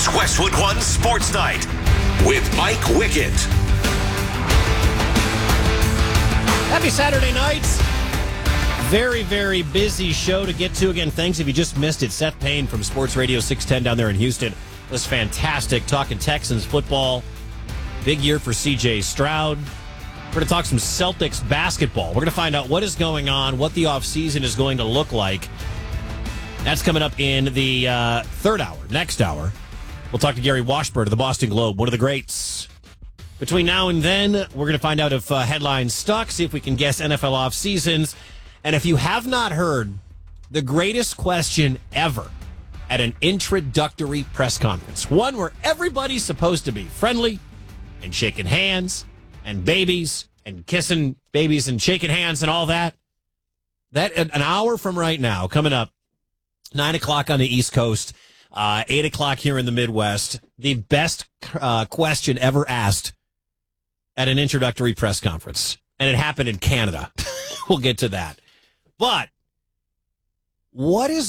It's Westwood One Sports Night with Mike Wickett. Happy Saturday night. Very, very busy show to get to. Again, thanks if you just missed it. Seth Payne from Sports Radio 610 down there in Houston was fantastic. Talking Texans football. Big year for C.J. Stroud. We're going to talk some Celtics basketball. We're going to find out what is going on, what the offseason is going to look like. That's coming up in the third hour, next hour. We'll talk to Gary Washburn of the Boston Globe, one of the greats. Between now and then, we're going to find out if headlines stuck, see if we can guess NFL off seasons. And if you have not heard the greatest question ever at an introductory press conference, one where everybody's supposed to be friendly and shaking hands and babies and kissing babies and shaking hands and all that, that an hour from right now, coming up, 9 o'clock on the East Coast, 8 o'clock here in the Midwest, the best question ever asked at an introductory press conference. And it happened in Canada. We'll get to that. But what is